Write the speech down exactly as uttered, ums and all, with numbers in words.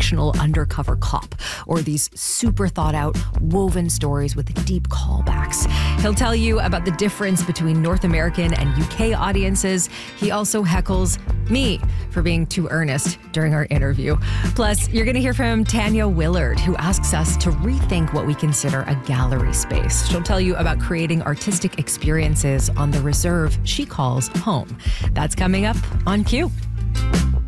professional undercover cop, or these super thought out, woven stories with deep callbacks. He'll tell you about the difference between North American and U K audiences. He also heckles me for being too earnest during our interview. Plus, you're going to hear from Tanya Willard, who asks us to rethink what we consider a gallery space. She'll tell you about creating artistic experiences on the reserve she calls home. That's coming up on Q.